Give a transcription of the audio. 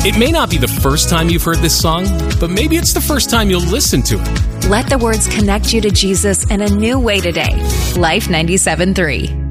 It may not be the first time you've heard this song, but maybe it's the first time you'll listen to it. Let the words connect you to Jesus in a new way today. Life 97.3.